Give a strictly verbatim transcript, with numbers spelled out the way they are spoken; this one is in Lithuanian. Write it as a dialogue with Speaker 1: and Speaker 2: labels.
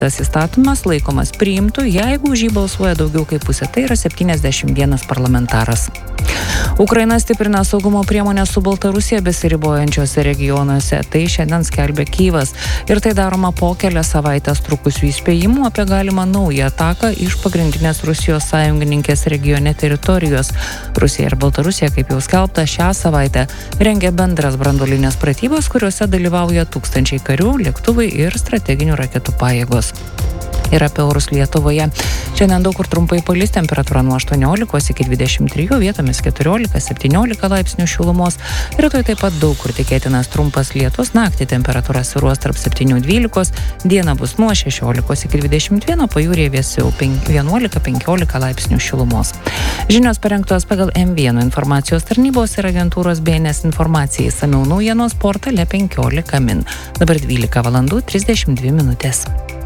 Speaker 1: Tas įstatymas laikomas priimtų, jeigu už jį balsuoja daugiau kaip pusė, tai yra septyniasdešimt vienas parlamentaras. Ukraina stiprina saugumo priemonę su Baltarusija besiribojančiose regionuose. Tai šiandien skelbia Kyjivas. Ir tai daroma po kelias savaitės trukusių įspėjimų apie galimą naują ataką iš pagrindinės Rusijos sąjungininkės regione teritorijos. Rusija ir Baltarusija, kaip jau skelbta, šią savaitę rengia bendras branduolinės pratybas, kuriuose dalyvauja tūkstančiai karių, lėktuvai ir strateginių raketų pajėgos. Ir apie orus Lietuvoje. Šiandien daug kur trumpai palis, temperatūra nuo aštuoniolikos iki dvidešimt trijų, vietomis keturiolika septyniolika laipsnių šilumos. Rytoj taip pat daug kur tikėtinas trumpas lietus, naktį temperatūra svyruos tarp septynių dvylikos, diena bus nuo šešiolikos iki dvidešimt vieno, pajūryje vėsiau vienuolika penkiolika laipsnių šilumos. Žinios parengtos pagal M vienas informacijos tarnybos ir agentūros B N S informacijai, išsamiau naujienos portale penkiolika min. Dabar dvylika valandų trisdešimt dvi minutės.